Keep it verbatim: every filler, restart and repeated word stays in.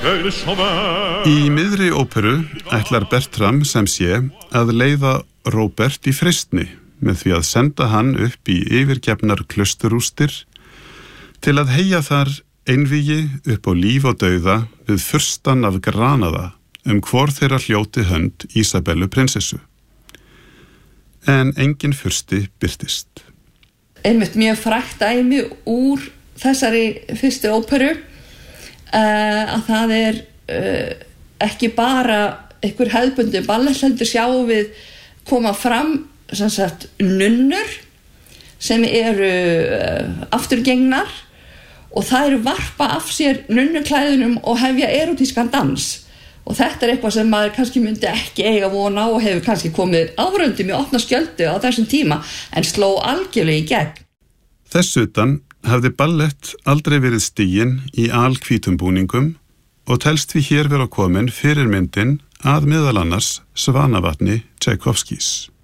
Í miðri óperu ætlar Bertram sem sé að leiða Róbert í freistni með því að senda hann upp í yfirgefnar klausturrústir til að heyja þar einvígi upp á líf og dauða við furstan af Granada um hvor þeirra hljóti hönd Ísabellu prinsessu. En engin fursti birtist. Einmitt mjög frægt dæmi úr þessari fyrstu óperu uh, að það er uh, ekki bara einhver hefðbundin ballett, heldur sjáum við koma fram sem sagt nunnur sem eru uh, afturgengnar og það eru varpa af sér nunnuklæðunum og hefja erotískan dans. Og þetta er eitthvað sem maður kannski myndi ekki eiga vona og hefur kannski komið áhöröndi með opna skjöldu á þessum tíma en sló algjörlega í gegn. Þess utan hafði ballett aldrei verið stigin í alhvítum búningum og telst við hér vera komin fyrir myndin að meðal annars Svanavatni Tchaikovskís.